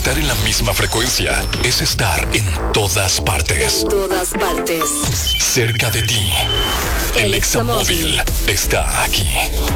Estar en la misma frecuencia es estar en todas partes. Todas partes. Cerca de ti. El Examóvil está aquí.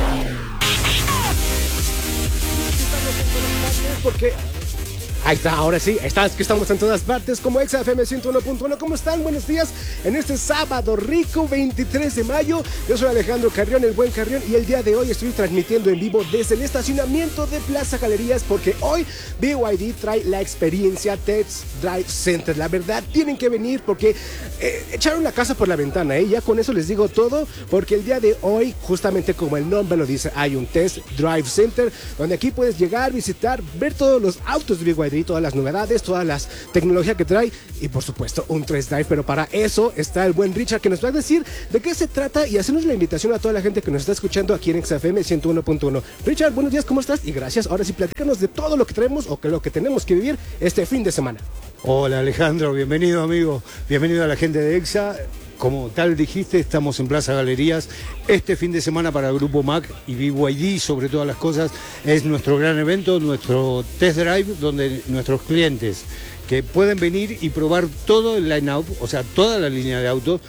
Porque ahí está, ahora sí, es que estamos en todas partes como XFM 101.1. ¿Cómo están? Buenos días en este sábado rico, 23 de mayo. Yo soy Alejandro Carrión, el buen Carrión, y el día de hoy estoy transmitiendo en vivo desde el estacionamiento de Plaza Galerías, porque hoy BYD trae la experiencia Test Drive Center. La verdad, tienen que venir porque echaron la casa por la ventana, ya con eso les digo todo, porque el día de hoy, justamente como el nombre lo dice, hay un Test Drive Center donde aquí puedes llegar, visitar, ver todos los autos de BYD, todas las novedades, todas las tecnologías que trae y por supuesto un test drive. Pero para eso está el buen Richard, que nos va a decir de qué se trata y hacernos la invitación a toda la gente que nos está escuchando aquí en XFM 101.1. Richard, buenos días, ¿cómo estás? Y gracias. Ahora sí, platícanos de todo lo que traemos o que lo que tenemos que vivir este fin de semana. Hola Alejandro, bienvenido amigo, bienvenido a la gente de EXA. Como tal dijiste, estamos en Plaza Galerías. Este fin de semana para el Grupo Mac y BYD, sobre todas las cosas, es nuestro gran evento, nuestro test drive, donde nuestros clientes que pueden venir y probar todo el line-up, o sea, toda la línea de autos,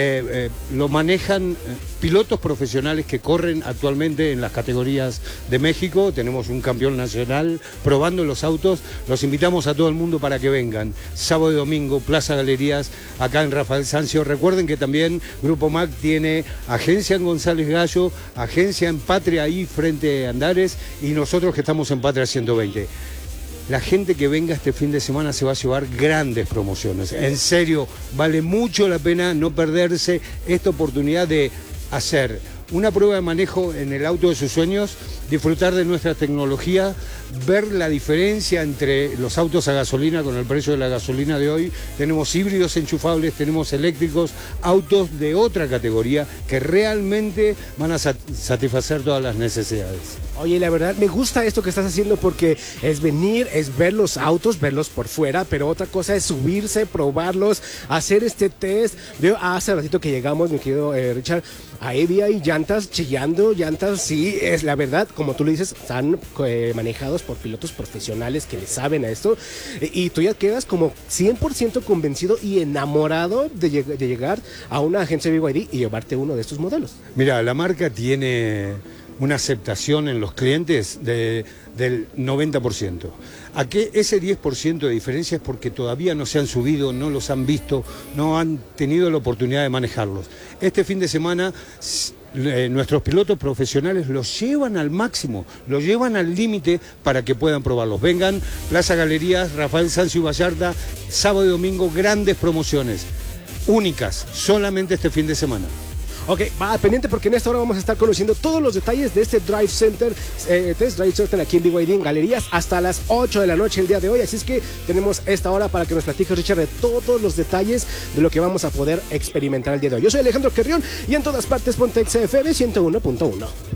lo manejan pilotos profesionales que corren actualmente en las categorías de México. Tenemos un campeón nacional probando los autos. Los invitamos a todo el mundo para que vengan. Sábado y domingo, Plaza Galerías, acá en Rafael Sanzio. Recuerden que también Grupo Mac tiene agencia en González Gallo, agencia en Patria ahí frente a Andares, y nosotros que estamos en Patria 120. La gente que venga este fin de semana se va a llevar grandes promociones. En serio, vale mucho la pena no perderse esta oportunidad de hacer una prueba de manejo en el auto de sus sueños, disfrutar de nuestra tecnología, ver la diferencia entre los autos a gasolina con el precio de la gasolina de hoy. Tenemos híbridos enchufables, tenemos eléctricos, autos de otra categoría que realmente van a satisfacer todas las necesidades. Oye, la verdad me gusta esto que estás haciendo, porque es venir, es ver los autos, verlos por fuera, pero otra cosa es subirse, probarlos, hacer este test. Veo hace ratito que llegamos, mi querido Richard, ahí vi ahí llantas chillando, llantas, sí, es la verdad, como tú le dices, están manejados por pilotos profesionales que le saben a esto, y tú ya quedas como 100% convencido y enamorado de llegar a una agencia BYD y llevarte uno de estos modelos. Mira, la marca tiene una aceptación en los clientes del 90%. ¿A qué ese 10% de diferencia? Es porque todavía no se han subido, no los han visto, no han tenido la oportunidad de manejarlos. Este fin de semana nuestros pilotos profesionales los llevan al máximo, los llevan al límite para que puedan probarlos. Vengan, Plaza Galerías, Rafael Sanzio y Vallarta, sábado y domingo, grandes promociones, únicas, solamente este fin de semana. Ok, va pendiente, porque en esta hora vamos a estar conociendo todos los detalles de este Drive Center, Test Drive Center aquí en BYD en Galerías hasta las 8 de la noche el día de hoy. Así es que tenemos esta hora para que nos platiques, Richard, de todos los detalles de lo que vamos a poder experimentar el día de hoy. Yo soy Alejandro Carrión y en todas partes ponte XFM 101.1.